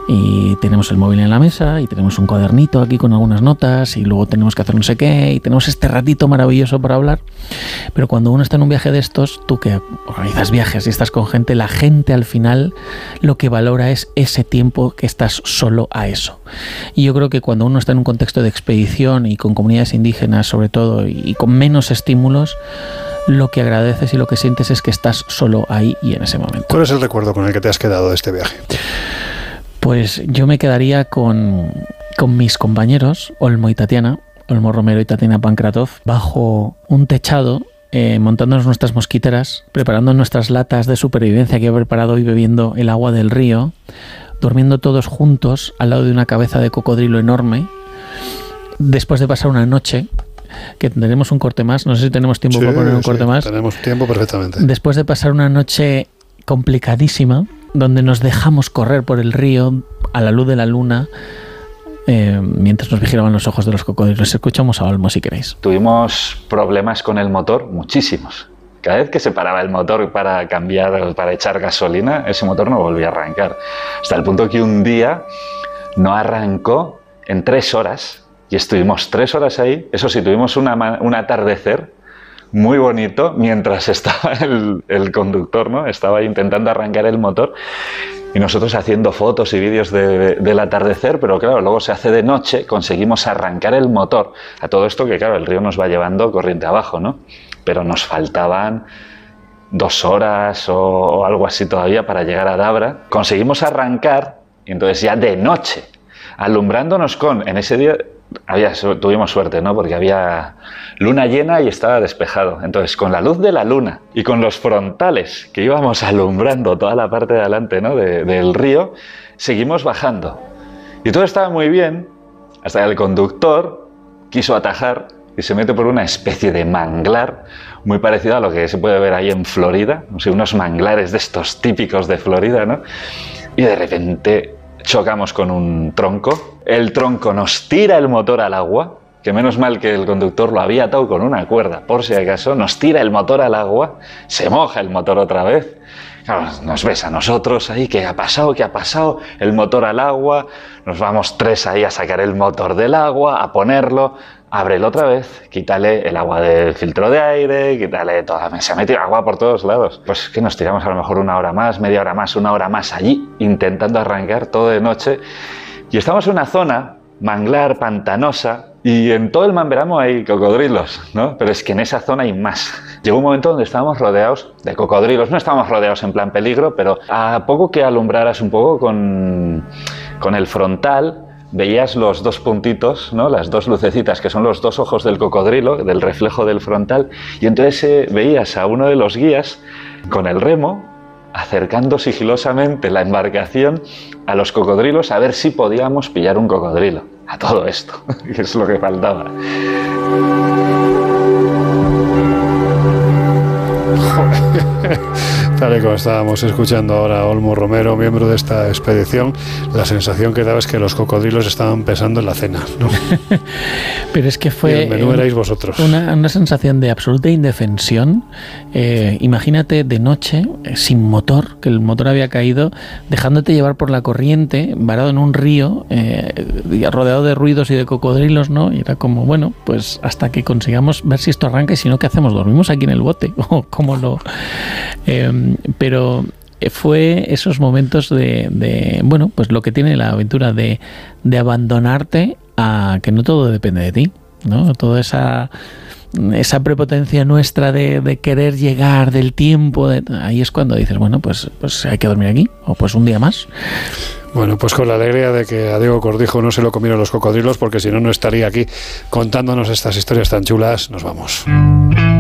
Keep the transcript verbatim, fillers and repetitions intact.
y tenemos el móvil en la mesa y tenemos un cuadernito aquí con algunas notas y luego tenemos que hacer no sé qué y tenemos este ratito maravilloso para hablar. Pero cuando uno está en un viaje de estos, tú que organizas viajes y estás con gente, la gente al final lo que valora es ese tiempo que estás solo a eso. Y yo creo que cuando uno está en un contexto de expedición y con comunidades indígenas sobre todo y con menos estímulos, lo que agradeces y lo que sientes es que estás solo ahí y en ese momento. ¿Cuál es el recuerdo con el que te has quedado de este viaje? Pues yo me quedaría con, con mis compañeros, Olmo y Tatiana, Olmo Romero y Tatiana Pankratov, bajo un techado, eh, montándonos nuestras mosquiteras, preparando nuestras latas de supervivencia que he preparado y bebiendo el agua del río, durmiendo todos juntos al lado de una cabeza de cocodrilo enorme, después de pasar una noche, que tendremos un corte más, no sé si tenemos tiempo sí, para poner un sí, corte más. Tenemos tiempo perfectamente. Después de pasar una noche complicadísima, donde nos dejamos correr por el río a la luz de la luna, eh, mientras nos vigilaban los ojos de los cocodrilos. Escuchamos a Olmo si queréis. Tuvimos problemas con el motor, muchísimos. Cada vez que se paraba el motor para cambiar, para echar gasolina, ese motor no volvía a arrancar. Hasta el punto que un día no arrancó en tres horas y estuvimos tres horas ahí. Eso sí, tuvimos una, un atardecer muy bonito mientras estaba el, el conductor, ¿no? Estaba intentando arrancar el motor y nosotros haciendo fotos y vídeos de, de, del atardecer, pero claro, luego se hace de noche, conseguimos arrancar el motor. A todo esto que claro, el río nos va llevando corriente abajo, ¿no? Pero nos faltaban dos horas o, o algo así todavía para llegar a Dabra. Conseguimos arrancar y entonces ya de noche, alumbrándonos con, en ese día había, tuvimos suerte, ¿no? Porque había luna llena y estaba despejado. Entonces, con la luz de la luna y con los frontales que íbamos alumbrando toda la parte de adelante, ¿no? de, del río, seguimos bajando. Y todo estaba muy bien hasta que el conductor quiso atajar y se mete por una especie de manglar muy parecido a lo que se puede ver ahí en Florida, no sé, unos manglares de estos típicos de Florida, ¿no? Y de repente chocamos con un tronco, el tronco nos tira el motor al agua, que menos mal que el conductor lo había atado con una cuerda, por si acaso, nos tira el motor al agua, se moja el motor otra vez, claro, nos ves a nosotros ahí, ¿qué ha pasado? ¿Qué ha pasado? El motor al agua, nos vamos tres ahí a sacar el motor del agua, a ponerlo, ábrelo otra vez, quítale el agua del filtro de aire, quítale toda, se ha metido agua por todos lados. Pues que nos tiramos a lo mejor una hora más, media hora más, una hora más allí, intentando arrancar todo de noche. Y estamos en una zona, manglar, pantanosa, y en todo el Mamberamo hay cocodrilos, ¿no? Pero es que en esa zona hay más. Llegó un momento donde estábamos rodeados de cocodrilos, no estábamos rodeados en plan peligro, pero a poco que alumbraras un poco con, con el frontal, veías los dos puntitos, ¿no? Las dos lucecitas que son los dos ojos del cocodrilo, del reflejo del frontal, y entonces eh, veías a uno de los guías con el remo acercando sigilosamente la embarcación a los cocodrilos a ver si podíamos pillar un cocodrilo. A todo esto, que es lo que faltaba. Tal y como estábamos escuchando ahora a Olmo Romero, miembro de esta expedición, la sensación que daba es que los cocodrilos estaban pensando en la cena, ¿no? Pero es que fue... Y el menú erais vosotros. Una, una sensación de absoluta indefensión. Eh, imagínate de noche, eh, sin motor, que el motor había caído, dejándote llevar por la corriente, varado en un río, eh, rodeado de ruidos y de cocodrilos, ¿no? Y era como, bueno, pues hasta que consigamos ver si esto arranca y si no, ¿qué hacemos? ¿Dormimos aquí en el bote? ¿O cómo lo...? Eh, pero fue esos momentos de, de, bueno, pues lo que tiene la aventura de, de abandonarte a que no todo depende de ti, ¿no? Toda esa, esa prepotencia nuestra de, de querer llegar, del tiempo, de, ahí es cuando dices, bueno, pues, pues hay que dormir aquí, o pues un día más. Bueno, pues con la alegría de que a Diego Cordijo no se lo comieron los cocodrilos, porque si no, no estaría aquí contándonos estas historias tan chulas, nos vamos.